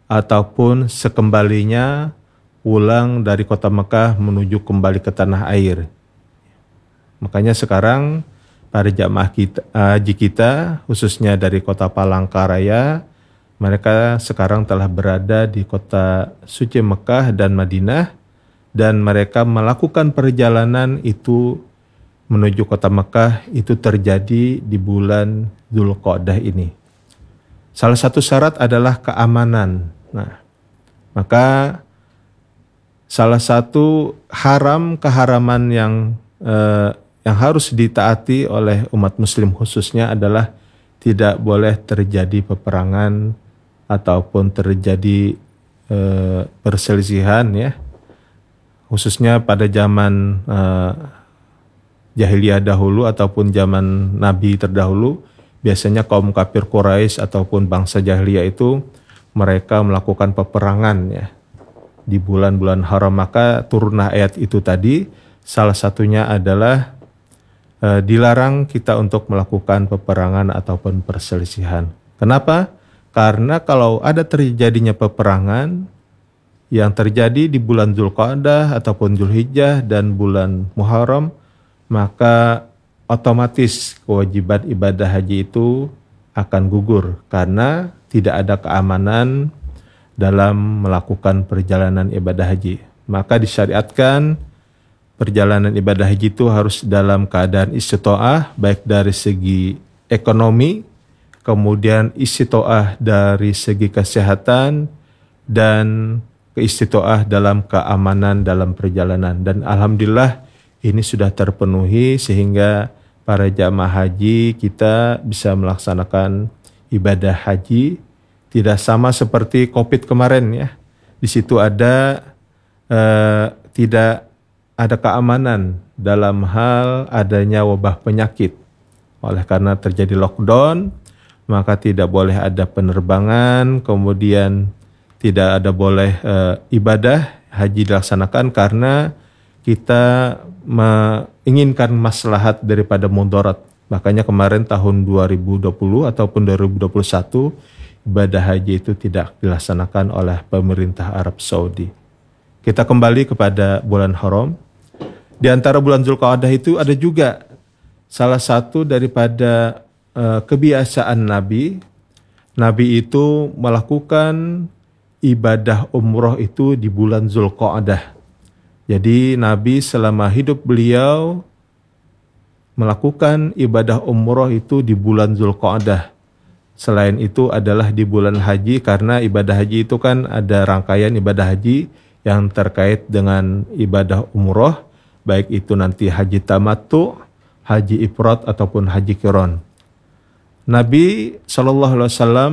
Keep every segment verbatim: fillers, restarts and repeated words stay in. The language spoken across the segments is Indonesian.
ataupun sekembalinya pulang dari kota Mekah menuju kembali ke tanah air. Makanya sekarang para jamaah kita, haji kita khususnya dari kota Palangkaraya, mereka sekarang telah berada di kota suci Mekah dan Madinah, dan mereka melakukan perjalanan itu menuju kota Mekah itu terjadi di bulan Dzulqa'dah ini. Salah satu syarat adalah keamanan. Nah, maka salah satu haram keharaman yang eh, yang harus ditaati oleh umat muslim khususnya adalah tidak boleh terjadi peperangan ataupun terjadi eh, perselisihan ya. Khususnya pada zaman eh, jahiliyah dahulu ataupun zaman Nabi terdahulu, biasanya kaum kafir Quraisy ataupun bangsa jahiliyah itu mereka melakukan peperangan ya di bulan-bulan haram. Maka turunlah ayat itu tadi, salah satunya adalah e, dilarang kita untuk melakukan peperangan ataupun perselisihan. Kenapa? Karena kalau ada terjadinya peperangan yang terjadi di bulan Dzulqa'dah ataupun Dzulhijjah dan bulan Muharram, maka otomatis kewajiban ibadah haji itu akan gugur karena tidak ada keamanan dalam melakukan perjalanan ibadah haji. Maka disyariatkan perjalanan ibadah haji itu harus dalam keadaan istitoah, baik dari segi ekonomi, kemudian istitoah dari segi kesehatan, dan keistitoah dalam keamanan dalam perjalanan. Dan alhamdulillah ini sudah terpenuhi sehingga para jamaah haji kita bisa melaksanakan ibadah haji. Tidak sama seperti COVID kemarin ya. Di situ ada eh, tidak ada keamanan dalam hal adanya wabah penyakit. Oleh karena terjadi lockdown, maka tidak boleh ada penerbangan, kemudian tidak ada boleh eh, ibadah haji dilaksanakan karena kita menginginkan maslahat daripada mudarat. Makanya kemarin tahun dua ribu dua puluh ataupun dua ribu dua puluh satu ibadah haji itu tidak dilaksanakan oleh pemerintah Arab Saudi. Kita kembali kepada bulan haram. Di antara bulan Dzulqa'dah itu ada juga salah satu daripada uh, kebiasaan Nabi. Nabi itu melakukan ibadah umroh itu di bulan Dzulqa'dah. Jadi Nabi selama hidup beliau melakukan ibadah umroh itu di bulan Dzulqa'dah. Selain itu adalah di bulan haji, karena ibadah haji itu kan ada rangkaian ibadah haji yang terkait dengan ibadah umroh, baik itu nanti haji tamattu, haji ifrad ataupun haji qiran. Nabi shallallahu alaihi wasallam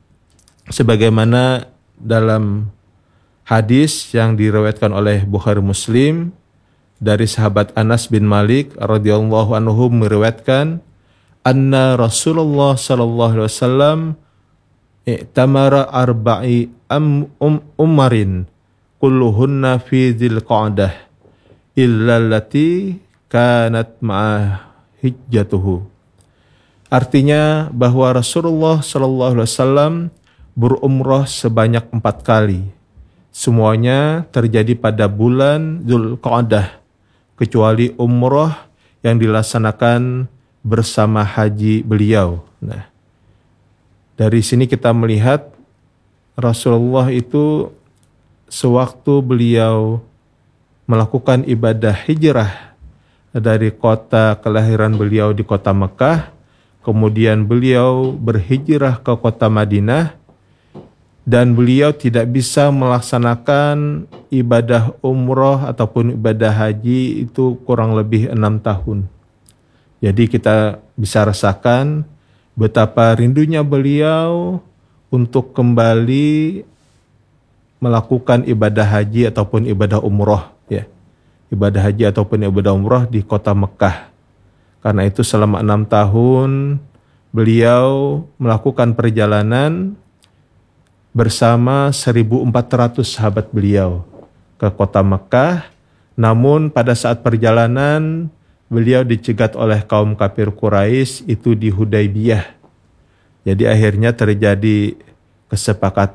sebagaimana dalam hadis yang diriwayatkan oleh Bukhari Muslim dari sahabat Anas bin Malik radhiyallahu anhu meriwayatkan anna Rasulullah sallallahu alaihi wasallam i'tamara arba'i am um, umarin kulluhunna fi dzilqa'dah illa allati kanat ma'a hijjatuhu. Artinya bahwa Rasulullah sallallahu alaihi wasallam berumrah sebanyak empat kali. Semuanya terjadi pada bulan Dzulqa'dah kecuali umrah yang dilaksanakan bersama haji beliau. Nah, dari sini kita melihat Rasulullah itu sewaktu beliau melakukan ibadah hijrah dari kota kelahiran beliau di kota Mekah, kemudian beliau berhijrah ke kota Madinah, dan beliau tidak bisa melaksanakan ibadah umroh ataupun ibadah haji itu kurang lebih enam tahun. Jadi kita bisa rasakan betapa rindunya beliau untuk kembali melakukan ibadah haji ataupun ibadah umroh, ya, ibadah haji ataupun ibadah umroh di kota Mekah. Karena itu selama enam tahun beliau melakukan perjalanan bersama seribu empat ratus sahabat beliau ke kota Mekah. Namun pada saat perjalanan beliau dicegat oleh kaum kafir Quraisy itu di Hudaybiyah. Jadi akhirnya terjadi kesepakatan